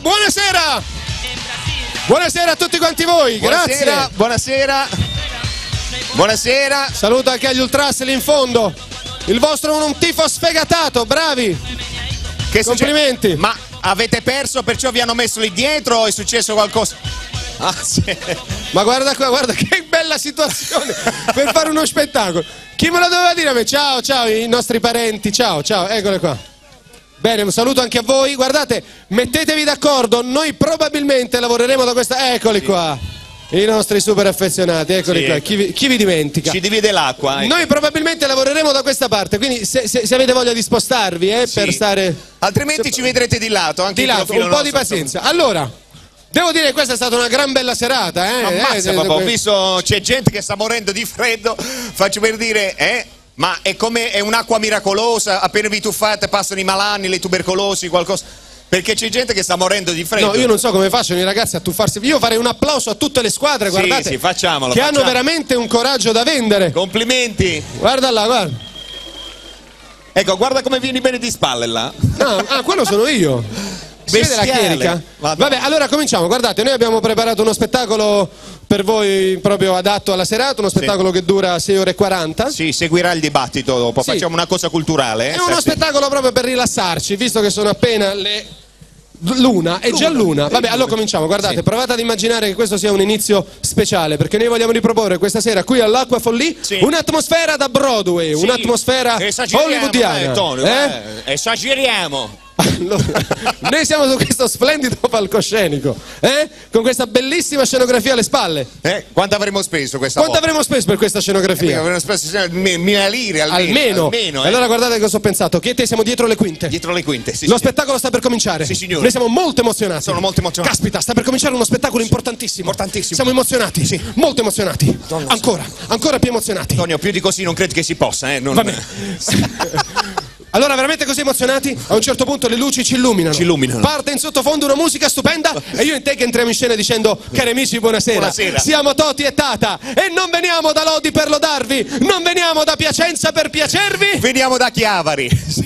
buonasera! Buonasera a tutti quanti voi, buonasera, grazie. Buonasera. Buonasera. Saluto anche agli ultras lì in fondo. Il vostro è un tifo sfegatato, bravi. Che complimenti. Ma avete perso, perciò vi hanno messo lì dietro o è successo qualcosa? Ah, sì. Ma guarda qua, guarda che bella situazione per fare uno spettacolo. Chi me lo doveva dire a me? Ciao, ciao, i nostri parenti, ciao, ciao, eccole qua. Bene, un saluto anche a voi. Guardate, mettetevi d'accordo, noi probabilmente lavoreremo da questa... Eccoli qua, i nostri super affezionati, eccoli qua. Chi vi dimentica? Ci divide l'acqua. Noi probabilmente lavoreremo da questa parte, quindi se avete voglia di spostarvi per stare... Altrimenti ci vedrete di lato, anche di lato, un po' di pazienza. Allora, devo dire che questa è stata una gran bella serata. Ammazza, papà, ho visto, c'è gente che sta morendo di freddo, faccio per dire, ma è come è un'acqua miracolosa, appena vi tuffate passano i malanni, le tubercolosi, qualcosa, perché c'è gente che sta morendo di freddo. No, io non so come facciano i ragazzi a tuffarsi. Io farei un applauso a tutte le squadre, guardate, facciamolo, che hanno veramente un coraggio da vendere. Complimenti. Guarda là, guarda. Ecco, guarda come vieni bene di spalle là. No, quello sono io. Si vede la chierica? Vabbè, allora cominciamo. Guardate, noi abbiamo preparato uno spettacolo per voi proprio adatto alla serata, uno spettacolo che dura 6 ore e 40. Sì, seguirà il dibattito dopo, facciamo una cosa culturale. È uno spettacolo proprio per rilassarci, visto che sono appena le... L'una, è già l'una. Vabbè, allora cominciamo. Guardate, provate ad immaginare che questo sia un inizio speciale, perché noi vogliamo riproporre questa sera qui all'Acqua Folli un'atmosfera da Broadway, un'atmosfera hollywoodiana. Esageriamo. Allora, noi siamo su questo splendido palcoscenico, con questa bellissima scenografia alle spalle. Quanto avremmo speso questa volta? Quanto avremmo speso per questa scenografia? Avremmo speso 1000 lire almeno. Allora guardate cosa ho pensato, che te siamo dietro le quinte. Dietro le quinte, sì. Lo spettacolo sta per cominciare. Sì, signore. Noi siamo molto emozionati. Sono molto emozionato. Caspita, sta per cominciare uno spettacolo importantissimo. Importantissimo. Siamo emozionati, molto emozionati. Ancora più emozionati. Antonio, più di così non credo che si possa, Va bene. Allora, veramente così emozionati? A un certo punto le luci ci illuminano. Parte in sottofondo una musica stupenda e io e te che entriamo in scena dicendo: cari amici, buonasera. Siamo Toti e Tata e non veniamo da Lodi per lodarvi, non veniamo da Piacenza per piacervi. Veniamo da Chiavari.